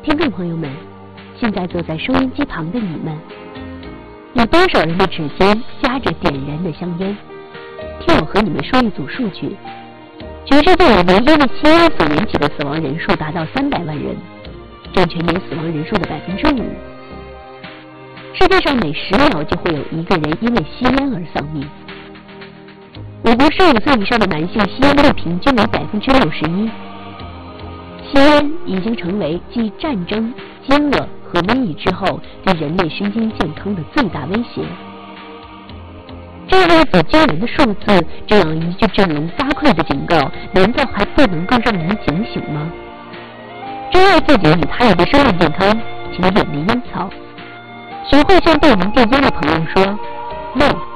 听众朋友们，现在坐在收音机旁的你们，有多少人的指尖夹着点燃的香烟？听我和你们说一组数据：全世界每年因为吸烟所引起的死亡人数达到300万人，占全年死亡人数的5%。世界上每10秒就会有一个人因为吸烟而丧命。美国15岁以上的男性吸烟率平均为61%。吸烟已经成为继战争、饥饿和瘟疫之后对人类身心健康的最大威胁。这样一组惊人的数字，这样一句振聋发聩的警告，难道还不能够让人警醒吗？珍爱自己与他人的生命健康，请远离烟草。学会向被人电烟的朋友说 “No”。